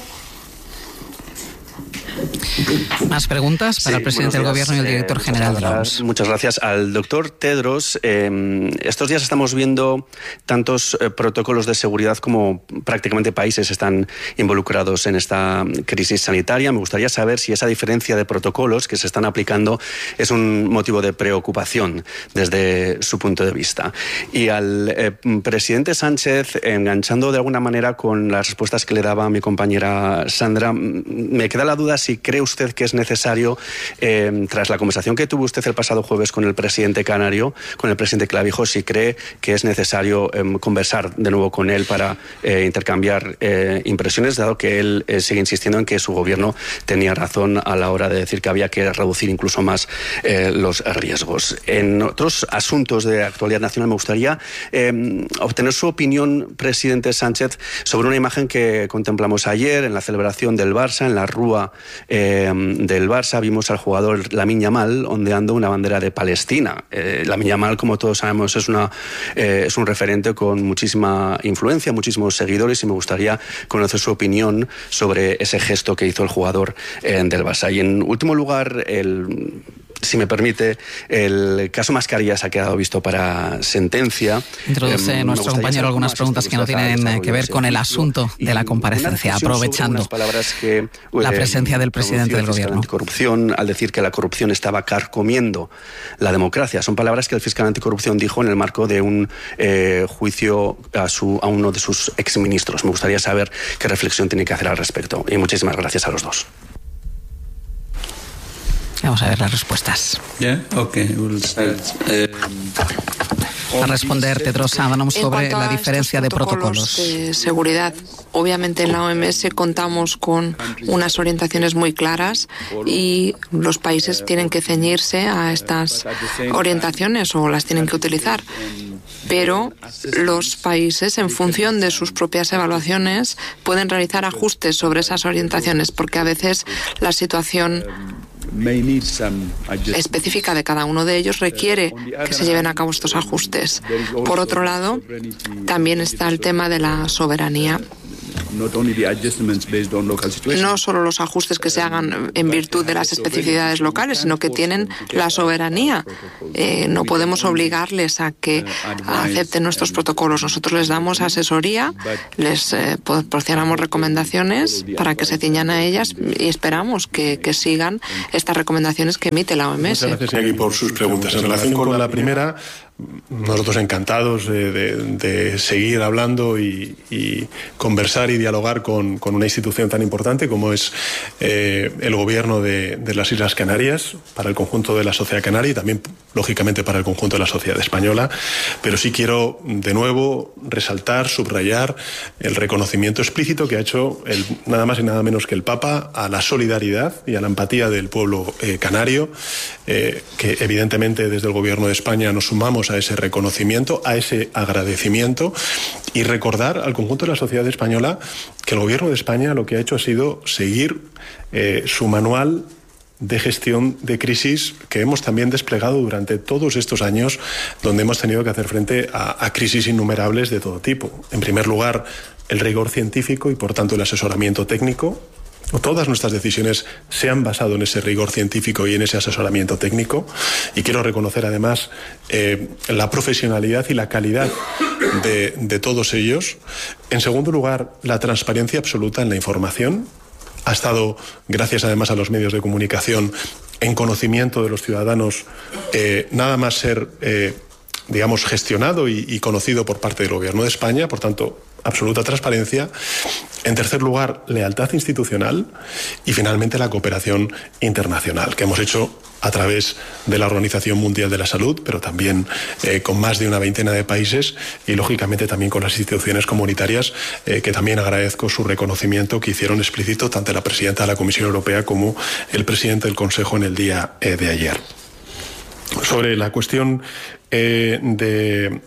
Más preguntas para el presidente del Gobierno y el director general de la OMS. Muchas gracias. Al doctor Tedros, estos días estamos viendo tantos protocolos de seguridad como prácticamente países están involucrados en esta crisis sanitaria. Me gustaría saber si esa diferencia de protocolos que se están aplicando es un motivo de preocupación desde su punto de vista. Y al presidente Sánchez, enganchando de alguna manera con las respuestas que le daba a mi compañera Sandra, me queda la duda si cree usted que es necesario, tras la conversación que tuvo usted el pasado jueves con el presidente canario, con el presidente Clavijo, si cree que es necesario conversar de nuevo con él para intercambiar impresiones, dado que él sigue insistiendo en que su gobierno tenía razón a la hora de decir que había que reducir incluso más los riesgos. En otros asuntos de actualidad nacional me gustaría obtener su opinión, presidente Sánchez, sobre una imagen que contemplamos ayer en la celebración del Barça, en la rúa del Barça. Vimos al jugador Lamine Yamal ondeando una bandera de Palestina. Lamine Yamal, como todos sabemos, es un referente con muchísima influencia, muchísimos seguidores, y me gustaría conocer su opinión sobre ese gesto que hizo el jugador del Barça. Y en último lugar, si me permite, el caso Mascarillas ha quedado visto para sentencia. Introduce nuestro compañero algunas preguntas que no tienen que ver con el asunto de la comparecencia, aprovechando la presencia del presidente del gobierno. Anticorrupción, al decir que la corrupción estaba carcomiendo la democracia. Son palabras que el fiscal anticorrupción dijo en el marco de un juicio a uno de sus exministros. Me gustaría saber qué reflexión tiene que hacer al respecto. Y muchísimas gracias a los dos. Vamos a ver las respuestas. Va a responder Tedros Adhanom sobre la diferencia de protocolos de seguridad. Obviamente en la OMS contamos con unas orientaciones muy claras y los países tienen que ceñirse a estas orientaciones o las tienen que utilizar. Pero los países, en función de sus propias evaluaciones, pueden realizar ajustes sobre esas orientaciones, porque a veces la situación específica de cada uno de ellos requiere que se lleven a cabo estos ajustes. Por otro lado, también está el tema de la soberanía. No solo los ajustes que se hagan en virtud de las especificidades locales, sino que tienen la soberanía. No podemos obligarles a que acepten nuestros protocolos. Nosotros les damos asesoría, les proporcionamos recomendaciones para que se ciñan a ellas y esperamos que sigan estas recomendaciones que emite la OMS. Muchas gracias, Iñaki, por sus preguntas. En relación con la primera, nosotros encantados de seguir hablando y conversar y dialogar con una institución tan importante como es el gobierno de las Islas Canarias, para el conjunto de la sociedad canaria y también, lógicamente, para el conjunto de la sociedad española. Pero sí quiero, de nuevo, resaltar, subrayar el reconocimiento explícito que ha hecho nada más y nada menos que el Papa a la solidaridad y a la empatía del pueblo canario, que evidentemente desde el gobierno de España nos sumamos a ese reconocimiento, a ese agradecimiento, y recordar al conjunto de la sociedad española que el gobierno de España lo que ha hecho ha sido seguir su manual de gestión de crisis que hemos también desplegado durante todos estos años, donde hemos tenido que hacer frente a crisis innumerables de todo tipo. En primer lugar, el rigor científico y, por tanto, el asesoramiento técnico. Todas nuestras decisiones se han basado en ese rigor científico y en ese asesoramiento técnico, y quiero reconocer además la profesionalidad y la calidad de todos ellos. En segundo lugar, la transparencia absoluta en la información. Ha estado, gracias además a los medios de comunicación, en conocimiento de los ciudadanos, nada más ser, digamos, gestionado y conocido por parte del Gobierno de España, por tanto, absoluta transparencia. En tercer lugar, lealtad institucional, y finalmente la cooperación internacional, que hemos hecho a través de la Organización Mundial de la Salud, pero también con más de una veintena de países, y lógicamente también con las instituciones comunitarias, que también agradezco su reconocimiento que hicieron explícito tanto la presidenta de la Comisión Europea como el presidente del Consejo en el día de ayer. Sobre la cuestión de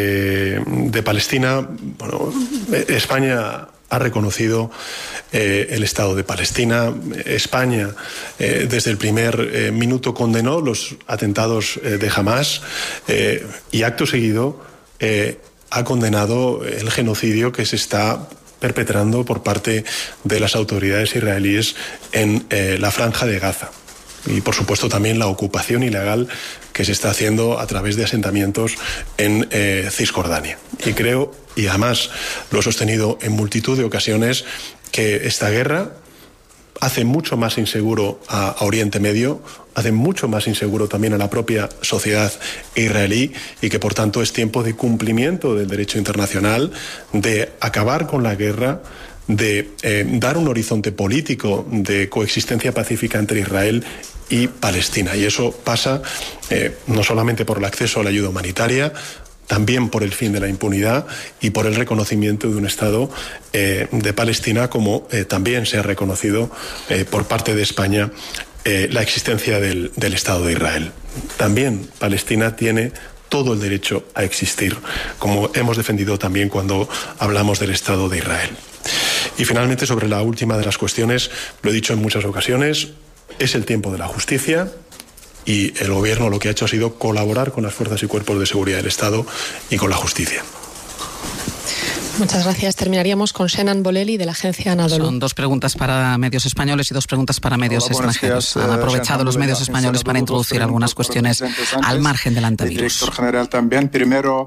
Palestina, bueno, España ha reconocido el Estado de Palestina. España, desde el primer minuto, condenó los atentados de Hamás y, acto seguido, ha condenado el genocidio que se está perpetrando por parte de las autoridades israelíes en la Franja de Gaza. Y, por supuesto, también la ocupación ilegal que se está haciendo a través de asentamientos en Cisjordania. Y creo, y además lo he sostenido en multitud de ocasiones, que esta guerra hace mucho más inseguro a Oriente Medio, hace mucho más inseguro también a la propia sociedad israelí, y que, por tanto, es tiempo de cumplimiento del derecho internacional, de acabar con la guerra, de dar un horizonte político de coexistencia pacífica entre Israel y Palestina. Y eso pasa no solamente por el acceso a la ayuda humanitaria, también por el fin de la impunidad y por el reconocimiento de un Estado de Palestina, como también se ha reconocido por parte de España la existencia del Estado de Israel. También Palestina tiene todo el derecho a existir, como hemos defendido también cuando hablamos del Estado de Israel. Y finalmente, sobre la última de las cuestiones, lo he dicho en muchas ocasiones, es el tiempo de la justicia, y el Gobierno lo que ha hecho ha sido colaborar con las fuerzas y cuerpos de seguridad del Estado y con la justicia. Muchas gracias. Terminaríamos con Shenan Bolelli, de la agencia Anadolu. Son dos preguntas para medios españoles y dos preguntas para medios extranjeros. Han aprovechado los medios españoles para introducir algunas cuestiones al margen del antivirus. Director general también. Primero,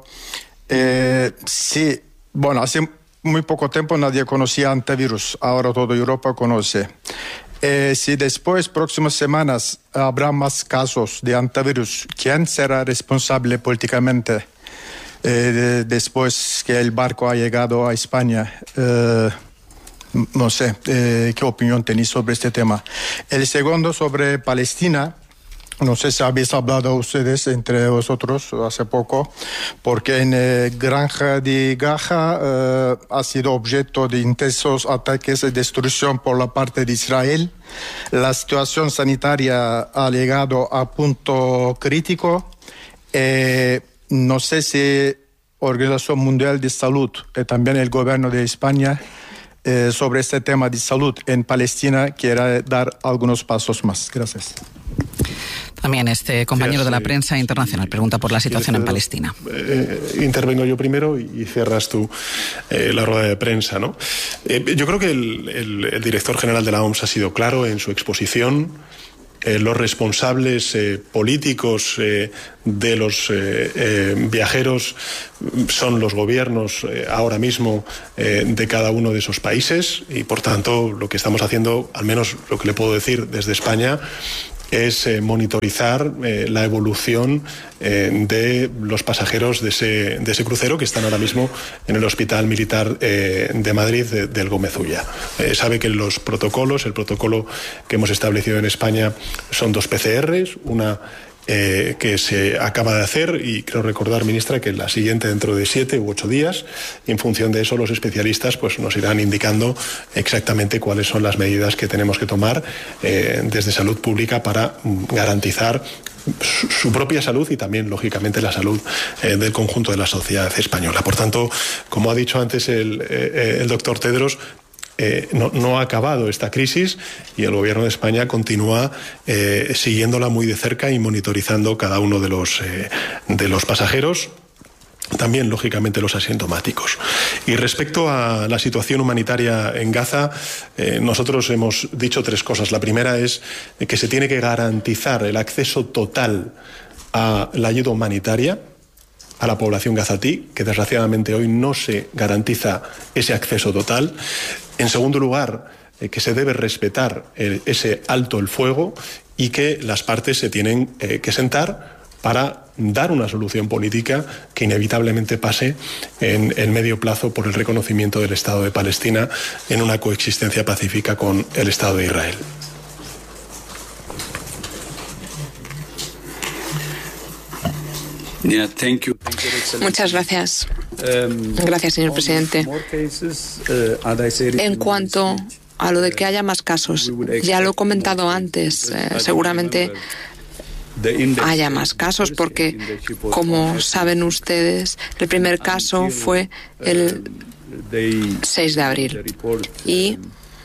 sí, bueno, hace muy poco tiempo nadie conocía antivirus, ahora toda Europa conoce. Si después, próximas semanas, habrá más casos de antivirus, ¿quién será responsable políticamente después que el barco ha llegado a España? No sé, ¿qué opinión tenéis sobre este tema? El segundo, sobre Palestina. No sé si habéis hablado ustedes entre vosotros hace poco, porque en Granja de Gaza ha sido objeto de intensos ataques y destrucción por la parte de Israel. La situación sanitaria ha llegado a punto crítico. No sé si Organización Mundial de Salud y también el Gobierno de España sobre este tema de salud en Palestina quiere dar algunos pasos más. Gracias. También este compañero de la prensa internacional pregunta por la situación en Palestina. Intervengo yo primero y cierras tú la rueda de prensa, ¿no? Yo creo que el director general de la OMS ha sido claro en su exposición. Los responsables políticos de los viajeros son los gobiernos ahora mismo de cada uno de esos países, y por tanto lo que estamos haciendo, al menos lo que le puedo decir desde España, es monitorizar la evolución de los pasajeros de ese crucero, que están ahora mismo en el Hospital Militar de Madrid del Gómez Ulla. Sabe que el protocolo que hemos establecido en España son 2 PCRs, una que se acaba de hacer, y creo recordar, ministra, que la siguiente dentro de 7 u 8 días. Y en función de eso, los especialistas pues nos irán indicando exactamente cuáles son las medidas que tenemos que tomar desde salud pública para garantizar su propia salud y también, lógicamente, la salud del conjunto de la sociedad española. Por tanto, como ha dicho antes el doctor Tedros, no ha acabado esta crisis y el Gobierno de España continúa siguiéndola muy de cerca y monitorizando cada uno de los pasajeros. También, lógicamente, los asintomáticos. Y respecto a la situación humanitaria en Gaza, nosotros hemos dicho 3 cosas. La primera es que se tiene que garantizar el acceso total a la ayuda humanitaria a la población gazatí, que desgraciadamente hoy no se garantiza ese acceso total. En segundo lugar, que se debe respetar ese alto el fuego y que las partes se tienen que sentar para dar una solución política que inevitablemente pase en el medio plazo por el reconocimiento del Estado de Palestina en una coexistencia pacífica con el Estado de Israel. Muchas gracias. Gracias, señor presidente. En cuanto a lo de que haya más casos, ya lo he comentado antes, seguramente haya más casos porque, como saben ustedes, el primer caso fue el 6 de abril y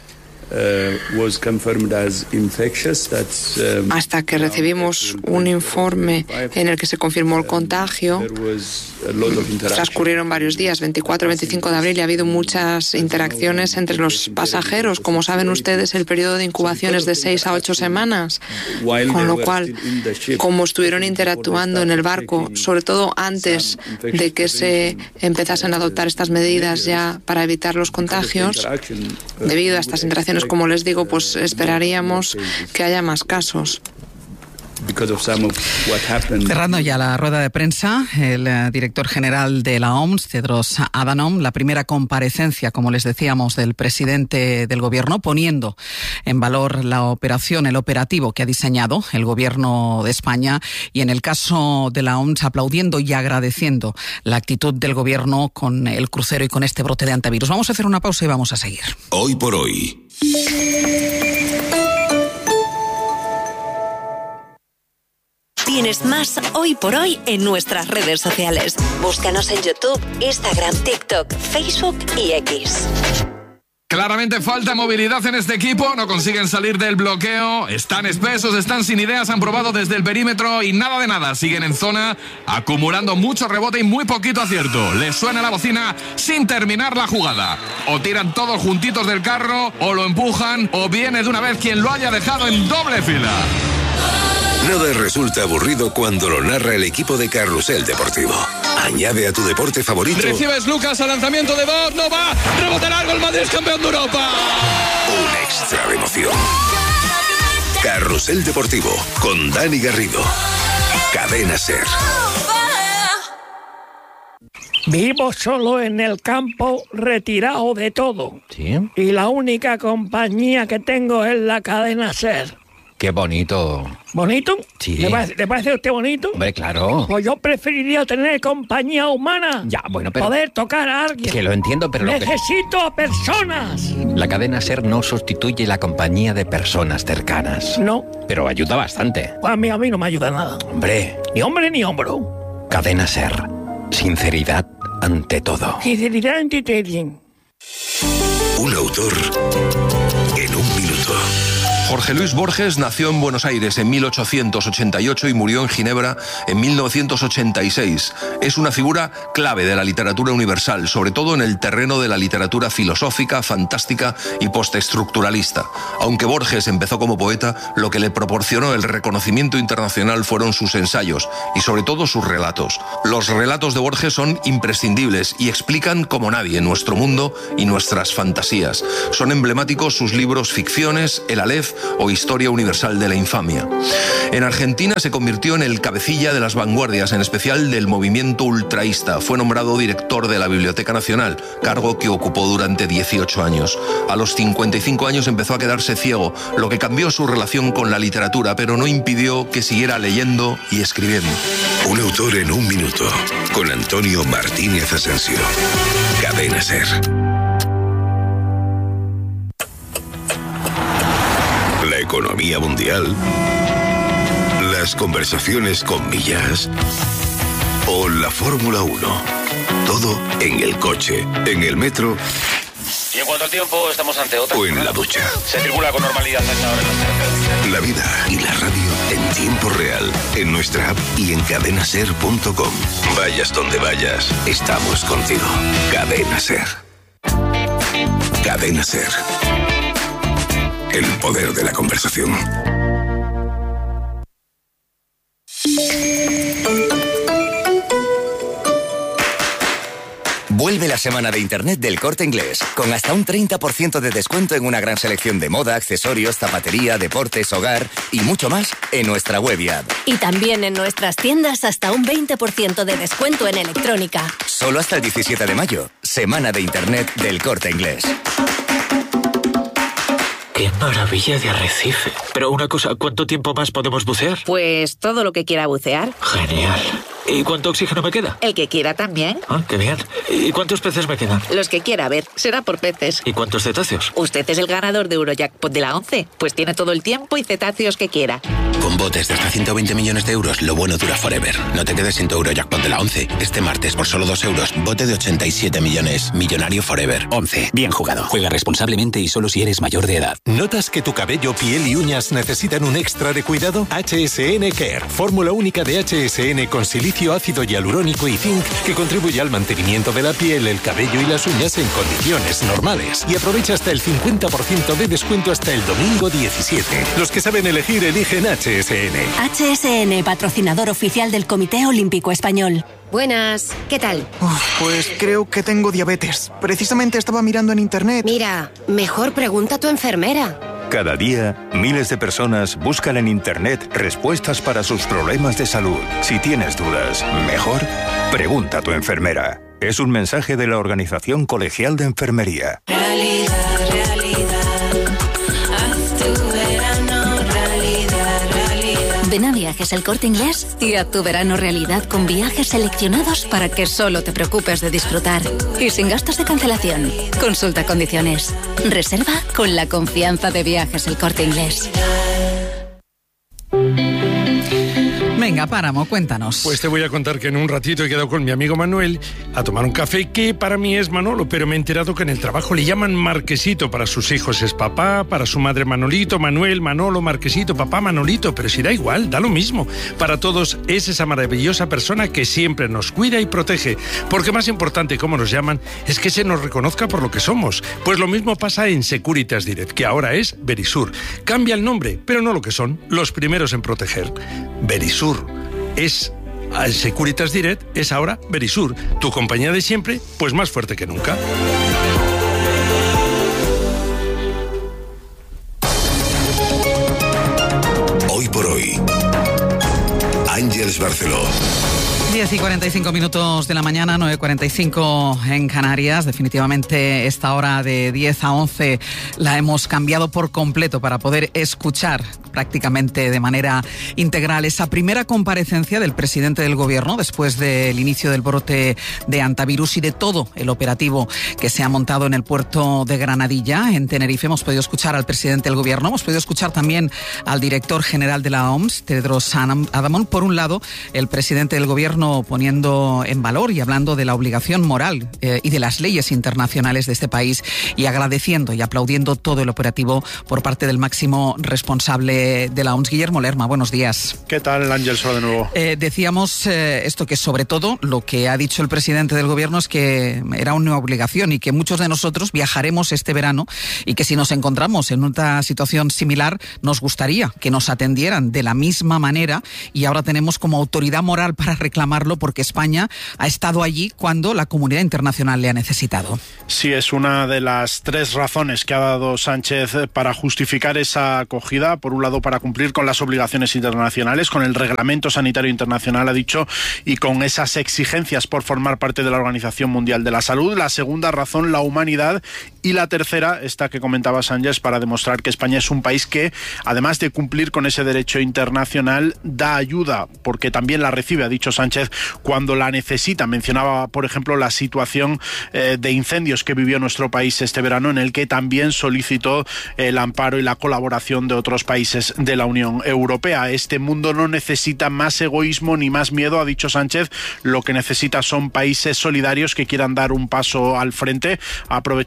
hasta que recibimos un informe en el que se confirmó el contagio, transcurrieron varios días, 24 y 25 de abril, y ha habido muchas interacciones entre los pasajeros. Como saben ustedes, el periodo de incubación es de 6 a 8 semanas, con lo cual, como estuvieron interactuando en el barco, sobre todo antes de que se empezasen a adoptar estas medidas ya para evitar los contagios, debido a estas interacciones, como les digo, pues esperaríamos que haya más casos. Cerrando ya la rueda de prensa, el director general de la OMS, Tedros Adhanom, la primera comparecencia, como les decíamos, del presidente del Gobierno, poniendo en valor la operación, el operativo que ha diseñado el Gobierno de España, y en el caso de la OMS, aplaudiendo y agradeciendo la actitud del Gobierno con el crucero y con este brote de antivirus. Vamos a hacer una pausa y vamos a seguir. Hoy por hoy. Tienes más Hoy por Hoy en nuestras redes sociales. Búscanos en YouTube, Instagram, TikTok, Facebook y X. Claramente falta movilidad en este equipo, no consiguen salir del bloqueo, están espesos, están sin ideas, han probado desde el perímetro y nada de nada, siguen en zona acumulando mucho rebote y muy poquito acierto. Les suena la bocina sin terminar la jugada. O tiran todos juntitos del carro, o lo empujan, o viene de una vez quien lo haya dejado en doble fila. Nada resulta aburrido cuando lo narra el equipo de Carrusel Deportivo. Añade a tu deporte favorito. Recibes Lucas al lanzamiento de Bob, no va, rebote largo, el Madrid es campeón de Europa. Un extra de emoción. Carrusel Deportivo con Dani Garrido. Cadena SER. Vivo solo en el campo, retirado de todo. ¿Sí? Y la única compañía que tengo es la cadena SER. ¡Qué bonito! ¿Bonito? Sí. ¿Le parece a usted bonito? Hombre, claro. Pues yo preferiría tener compañía humana. Ya, bueno, pero... Poder tocar a alguien. Que lo entiendo, pero... Necesito a personas. La cadena SER no sustituye la compañía de personas cercanas. No. Pero ayuda bastante. Pues a mí no me ayuda nada. Hombre. Ni hombre ni hombro. Cadena SER. Sinceridad ante todo. Sinceridad ante todo. Un autor en un minuto. Jorge Luis Borges nació en Buenos Aires en 1888 y murió en Ginebra en 1986. Es una figura clave de la literatura universal, sobre todo en el terreno de la literatura filosófica, fantástica y postestructuralista. Aunque Borges empezó como poeta, lo que le proporcionó el reconocimiento internacional fueron sus ensayos y sobre todo sus relatos. Los relatos de Borges son imprescindibles y explican como nadie nuestro mundo y nuestras fantasías. Son emblemáticos sus libros Ficciones, El Aleph o Historia Universal de la Infamia. En Argentina se convirtió en el cabecilla de las vanguardias, en especial del movimiento ultraísta. Fue nombrado director de la Biblioteca Nacional, cargo que ocupó durante 18 años. A los 55 años empezó a quedarse ciego, lo que cambió su relación con la literatura, pero no impidió que siguiera leyendo y escribiendo. Un autor en un minuto, con Antonio Martínez Asensio. Cadena SER. La economía mundial, las conversaciones con Millas o la Fórmula 1. Todo en el coche, en el metro cuanto al tiempo, estamos ante otra. O en la ducha. Se circula con normalidad a esta hora en las carreteras. La vida y la radio en tiempo real, en nuestra app y en cadenaser.com. Vayas donde vayas, estamos contigo. Cadena Ser. Cadena Ser. El poder de la conversación. Vuelve la semana de Internet del Corte Inglés, con hasta un 30% de descuento en una gran selección de moda, accesorios, zapatería, deportes, hogar y mucho más en nuestra web y app. Y también en nuestras tiendas hasta un 20% de descuento en electrónica. Solo hasta el 17 de mayo, semana de Internet del Corte Inglés. ¡Qué maravilla de arrecife! Pero una cosa, ¿cuánto tiempo más podemos bucear? Pues todo lo que quiera bucear. Genial. ¿Y cuánto oxígeno me queda? El que quiera también. Ah, qué bien. ¿Y cuántos peces me quedan? Los que quiera, a ver, será por peces. ¿Y cuántos cetáceos? Usted es el ganador de Eurojackpot de la 11, pues tiene todo el tiempo y cetáceos que quiera. Con botes de hasta 120 millones de euros, lo bueno dura forever. No te quedes sin tu Eurojackpot de la 11. Este martes, por solo 2 euros, bote de 87 millones. Millonario forever. 11. Bien jugado. Juega responsablemente y solo si eres mayor de edad. ¿Notas que tu cabello, piel y uñas necesitan un extra de cuidado? HSN Care. Fórmula única de HSN con silicio, ácido hialurónico y zinc que contribuye al mantenimiento de la piel, el cabello y las uñas en condiciones normales. Y aprovecha hasta el 50% de descuento hasta el domingo 17. Los que saben elegir, eligen HSN. HSN, patrocinador oficial del Comité Olímpico Español. Buenas, ¿qué tal? Pues creo que tengo diabetes. Precisamente estaba mirando en internet. Mira, mejor pregunta a tu enfermera. Cada día, miles de personas buscan en Internet respuestas para sus problemas de salud. Si tienes dudas, mejor pregunta a tu enfermera. Es un mensaje de la Organización Colegial de Enfermería. Realidad, haz tu verano realidad. Ven a Viajes El Corte Inglés y haz tu verano realidad con viajes seleccionados para que solo te preocupes de disfrutar y sin gastos de cancelación. Consulta condiciones. Reserva con la confianza de Viajes El Corte Inglés. Venga, Páramo, cuéntanos. Pues te voy a contar que en un ratito he quedado con mi amigo Manuel a tomar un café que para mí es Manolo, pero me he enterado que en el trabajo le llaman Marquesito. Para sus hijos es papá, para su madre Manolito, Manuel, Manolo, Marquesito, papá, Manolito, pero si da igual, da lo mismo. Para todos es esa maravillosa persona que siempre nos cuida y protege, porque más importante como nos llaman es que se nos reconozca por lo que somos. Pues lo mismo pasa en Securitas Direct, que ahora es Verisur. Cambia el nombre, pero no lo que son, los primeros en proteger. Verisur es Securitas Direct, es ahora Verisur, tu compañía de siempre, pues más fuerte que nunca. Hoy por hoy, Ángeles Barceló. 10 y 45 minutos de la mañana, 9:45 en Canarias. Definitivamente esta hora de 10 a 11 la hemos cambiado por completo para poder escuchar prácticamente de manera integral esa primera comparecencia del presidente del gobierno después del inicio del brote de hantavirus y de todo el operativo que se ha montado en el puerto de Granadilla, en Tenerife. Hemos podido escuchar al presidente del gobierno, hemos podido escuchar también al director general de la OMS, Tedros Adhanom. Por un lado, el presidente del gobierno poniendo en valor y hablando de la obligación moral y de las leyes internacionales de este país y agradeciendo y aplaudiendo todo el operativo por parte del máximo responsable de la OMS. Guillermo Lerma, buenos días. ¿Qué tal, Ángel? De nuevo. Decíamos esto, que sobre todo lo que ha dicho el presidente del gobierno es que era una obligación y que muchos de nosotros viajaremos este verano y que si nos encontramos en una situación similar nos gustaría que nos atendieran de la misma manera, y ahora tenemos como autoridad moral para reclamarlo porque España ha estado allí cuando la comunidad internacional le ha necesitado. Sí, es una de las 3 razones que ha dado Sánchez para justificar esa acogida. Por un lado, para cumplir con las obligaciones internacionales, con el Reglamento Sanitario Internacional, ha dicho, y con esas exigencias por formar parte de la Organización Mundial de la Salud. La segunda razón, la humanidad. Y la tercera, esta que comentaba Sánchez, para demostrar que España es un país que, además de cumplir con ese derecho internacional, da ayuda, porque también la recibe, ha dicho Sánchez, cuando la necesita. Mencionaba, por ejemplo, la situación de incendios que vivió nuestro país este verano, en el que también solicitó el amparo y la colaboración de otros países de la Unión Europea. Este mundo no necesita más egoísmo ni más miedo, ha dicho Sánchez. Lo que necesita son países solidarios que quieran dar un paso al frente. Ha aprovechado el jefe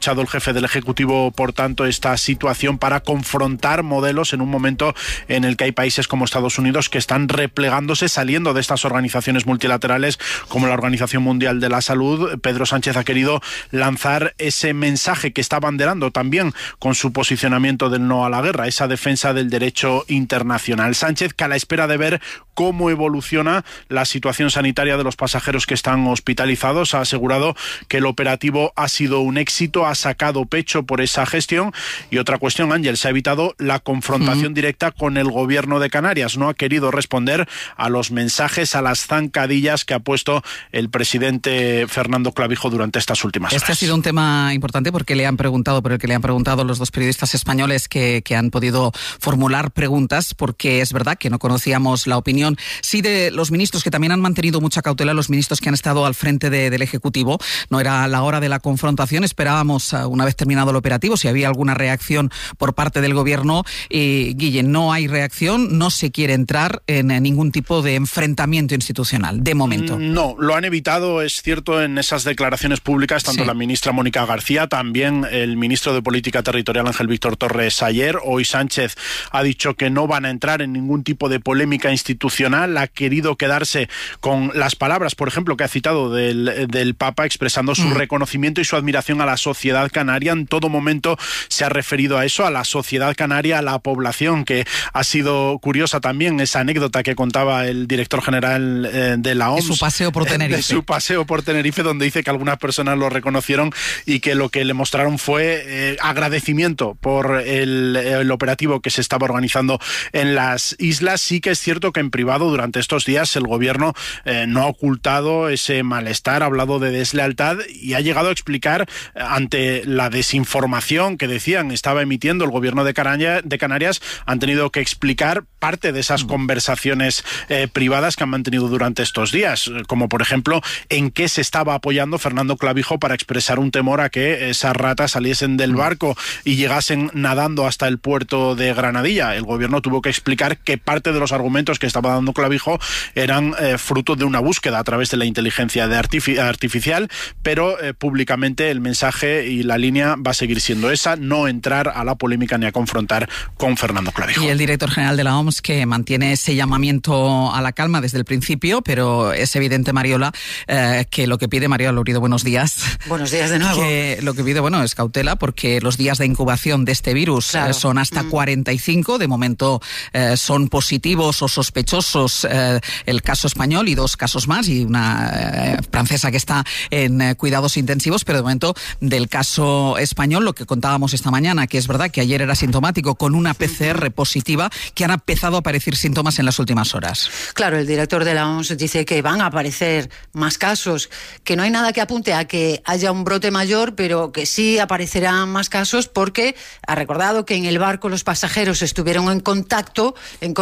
jefe del Ejecutivo, por tanto, esta situación para confrontar modelos en un momento en el que hay países como Estados Unidos que están replegándose, saliendo de estas organizaciones multilaterales como la Organización Mundial de la Salud. Pedro Sánchez ha querido lanzar ese mensaje que está abanderando también con su posicionamiento del no a la guerra, esa defensa del derecho internacional. Sánchez, que a la espera de ver cómo evoluciona la situación sanitaria de los pasajeros que están hospitalizados, ha asegurado que el operativo ha sido un éxito, ha sacado pecho por esa gestión. Y otra cuestión, Ángel, se ha evitado la confrontación directa con el gobierno de Canarias. No ha querido responder a los mensajes, a las zancadillas que ha puesto el presidente Fernando Clavijo durante estas últimas horas. Este ha sido un tema importante por el que le han preguntado los dos periodistas españoles que han podido formular preguntas, porque es verdad que no conocíamos la opinión, sí, de los ministros, que también han mantenido mucha cautela, los ministros que han estado al frente del Ejecutivo. No era la hora de la confrontación, esperábamos, una vez terminado el operativo, si había alguna reacción por parte del Gobierno. Guille, no hay reacción, no se quiere entrar en ningún tipo de enfrentamiento institucional, de momento. No, lo han evitado, es cierto, en esas declaraciones públicas, tanto la ministra Mónica García, también el ministro de Política Territorial Ángel Víctor Torres ayer. Hoy Sánchez ha dicho que no van a entrar en ningún tipo de polémica institucional, ha querido quedarse con las palabras, por ejemplo, que ha citado del Papa, expresando su reconocimiento y su admiración a la sociedad canaria. En todo momento se ha referido a eso, a la sociedad canaria, a la población, que ha sido curiosa también esa anécdota que contaba el director general de la OMS. De su paseo por Tenerife. De su paseo por Tenerife, donde dice que algunas personas lo reconocieron y que lo que le mostraron fue agradecimiento por el operativo que se estaba organizando en las islas. Sí que es cierto que en privado durante estos días el gobierno no ha ocultado ese malestar, ha hablado de deslealtad y ha llegado a explicar, ante la desinformación que decían estaba emitiendo el gobierno de Canarias, han tenido que explicar parte de esas conversaciones privadas que han mantenido durante estos días, como por ejemplo en qué se estaba apoyando Fernando Clavijo para expresar un temor a que esas ratas saliesen del barco y llegasen nadando hasta el puerto de Granadilla. El gobierno tuvo que explicar que parte de los argumentos que estaba dando Clavijo eran fruto de una búsqueda a través de la inteligencia artificial, pero públicamente el mensaje y la línea va a seguir siendo esa: no entrar a la polémica ni a confrontar con Fernando Clavijo. Y el director general de la OMS, que mantiene ese llamamiento a la calma desde el principio, pero es evidente, Mariola, que lo que pide, Mariola Lourido, buenos días. Buenos días de nuevo. Que lo que pide, es cautela, porque los días de incubación de este virus son hasta 45. De momento son positivos o sospechosos el caso español y 2 casos más, y una francesa que está en cuidados intensivos, pero de momento del caso español, lo que contábamos esta mañana, que es verdad que ayer era sintomático con una PCR positiva, que han empezado a aparecer síntomas en las últimas horas. Claro, el director de la OMS dice que van a aparecer más casos, que no hay nada que apunte a que haya un brote mayor, pero que sí aparecerán más casos, porque ha recordado que en el barco los pasajeros estuvieron en contacto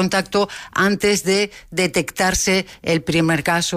antes de detectarse el primer caso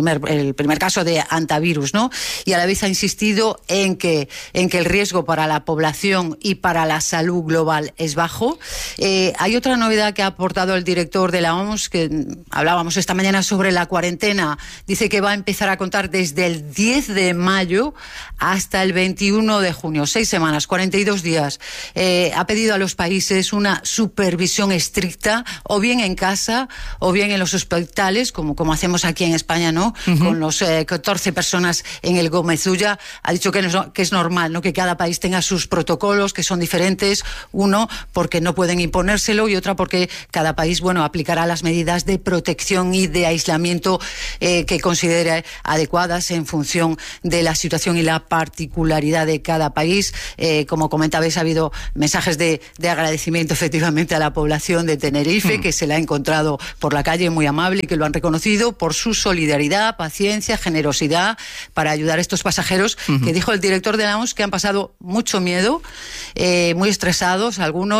de hantavirus, ¿no? Y a la vez ha insistido en que el riesgo para la población y para la salud global es bajo. Hay otra novedad que ha aportado el director de la OMS, que hablábamos esta mañana sobre la cuarentena. Dice que va a empezar a contar desde el 10 de mayo hasta el 21 de junio, 6 semanas, 42 días. Ha pedido a los países una supervisión estricta, o bien en casa, o bien en los hospitales, como hacemos aquí en España, ¿no? Con los 14 personas en el Gómez Ulla. Ha dicho que es normal, ¿no? Que cada país tenga sus protocolos, que son diferentes. Uno, porque no pueden imponérselo, y otra, porque cada país, aplicará las medidas de protección y de aislamiento que considere adecuadas en función de la situación y la particularidad de cada país. Como comentabais, ha habido mensajes de agradecimiento efectivamente a la población de Tenerife, que se la ha encontrado por la calle muy amable y que lo han reconocido por su solidaridad, paciencia, generosidad para ayudar a estos pasajeros, que dijo el director de la OMS que han pasado mucho miedo, muy estresados algunos.